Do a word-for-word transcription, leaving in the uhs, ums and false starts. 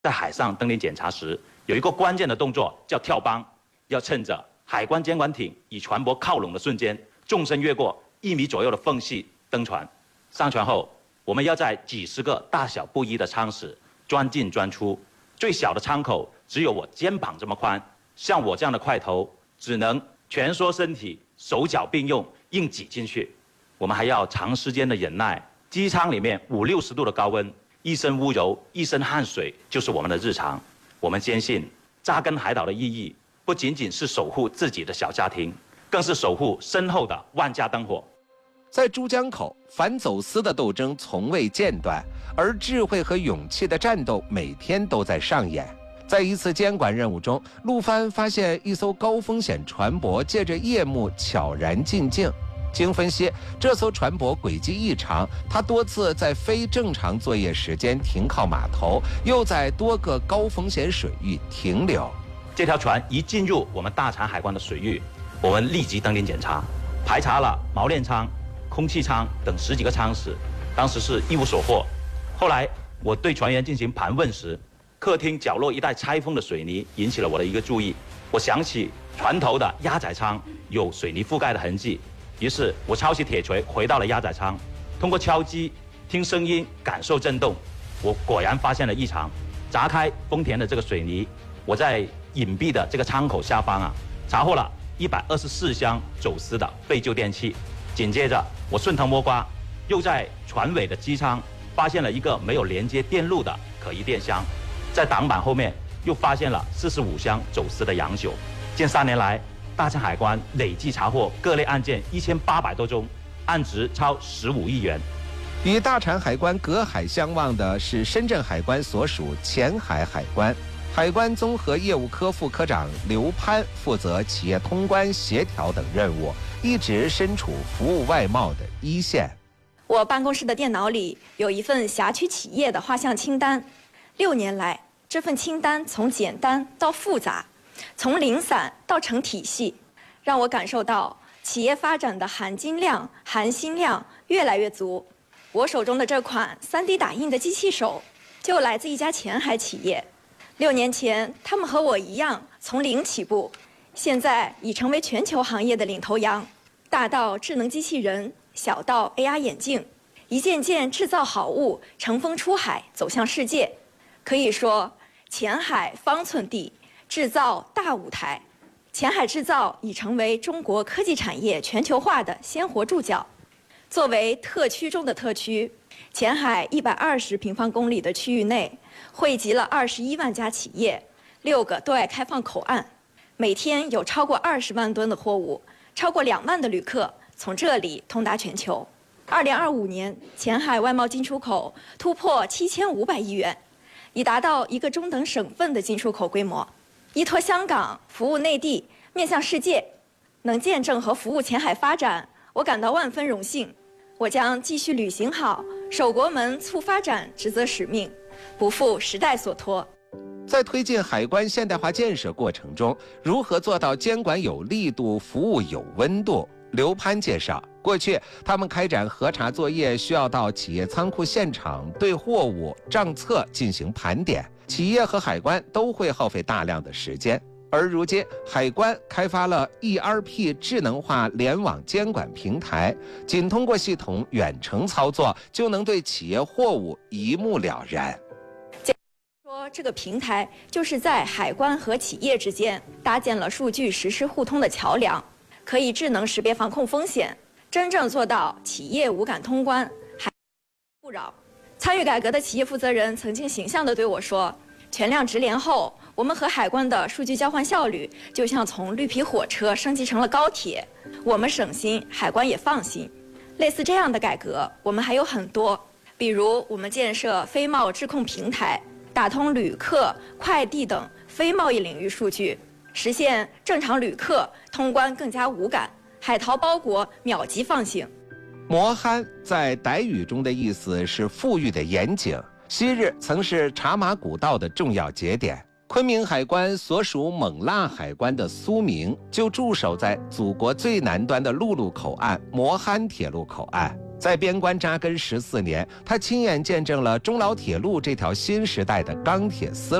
在海上登临检查时，有一个关键的动作叫跳帮，要趁着海关监管艇与船舶靠拢的瞬间，纵身越过一米左右的缝隙登船。上船后，我们要在几十个大小不一的舱室钻进钻出，最小的舱口只有我肩膀这么宽，像我这样的块头，只能蜷缩身体，手脚并用硬挤进去。我们还要长时间的忍耐，机舱里面五六十度的高温。 一身污油，一身汗水，就是我们的日常。我们坚信，扎根海岛的意义不仅仅是守护自己的小家庭，更是守护身后的万家灯火。 在珠江口，反走私的斗争从未间断，而智慧和勇气的战斗每天都在上演。在一次监管任务中，陆帆发现一艘高风险船舶借着夜幕悄然进境。 经分析，这艘船舶轨迹异常，它多次在非正常作业时间停靠码头，又在多个高风险水域停留。 这条船一进入我们大禅海关的水域，我们立即登临检查，排查了锚链舱、空气舱等十几个舱室，当时是一无所获。后来我对船员进行盘问时，客厅角落一带拆封的水泥引起了我的一个注意。我想起船头的压载舱有水泥覆盖的痕迹。 于是我抄起铁锤回到了压载舱，通过敲击、听声音、感受震动，我果然发现了异常。砸开丰田的这个水泥，我在隐蔽的这个舱口下方啊，查获了一百二十四箱走私的废旧电器。紧接着，我顺藤摸瓜，又在船尾的机舱发现了一个没有连接电路的可疑电箱，在挡板后面又发现了四十五箱走私的洋酒。近三年来， 大禅海关累计查获各类案件一千八百多宗，案值超十五亿元。 与大禅海关隔海相望的是深圳海关所属前海海关，海关综合业务科副科长刘攀负责企业通关协调等任务，一直身处服务外贸的一线。 我办公室的电脑里有一份辖区企业的画像清单，六年来，这份清单从简单到复杂。 从零散到成体系，让我感受到企业发展的含金量、含心量越来越足。我手中的这款 三 D 打印的机器手，就来自一家前海企业。六年前，他们和我一样从零起步，现在已成为全球行业的领头羊。大到智能机器人，小到 A R 眼镜，一件件制造好物，乘风出海，走向世界。可以说，前海方寸地。 制造大舞台，前海制造已成为中国科技产业全球化的鲜活注脚。作为特区中的特区，前海一百二十平方公里的区域内，汇集了二十一万家企业，六个对外开放口岸，每天有超过二十万吨的货物，超过两万的旅客从这里通达全球。二零二五年，前海外贸进出口突破七千五百亿元，已达到一个中等省份的进出口规模。 依托香港服务内地，面向世界，能见证和服务前海发展，我感到万分荣幸。我将继续履行好守国门促发展职责使命，不负时代所托。 在推进海关现代化建设过程中，如何做到监管有力度、服务有温度？刘攀介绍，过去他们开展核查作业需要到企业仓库现场对货物、账册进行盘点。 企业和海关都会耗费大量的时间，而如今海关开发了 E R P 智能化联网监管平台，仅通过系统远程操作，就能对企业货物一目了然。 说这个平台就是在海关和企业之间搭建了数据实时互通的桥梁，可以智能识别防控风险，真正做到企业无感通关，海不扰。 参与改革的企业负责人曾经形象地对我说：“全量直联后，我们和海关的数据交换效率就像从绿皮火车升级成了高铁，我们省心，海关也放心。”类似这样的改革，我们还有很多，比如我们建设非贸质控平台，打通旅客、快递等非贸易领域数据，实现正常旅客通关更加无感，海淘包裹秒级放行。 磨憨在傣语中的意思是富裕的盐井，昔日曾是茶马古道的重要节点。昆明海关所属勐腊海关的苏明就驻守在祖国最南端的陆路口岸磨憨铁路口岸。 在边关扎根十四年，他亲眼见证了中老铁路这条新时代的钢铁丝路。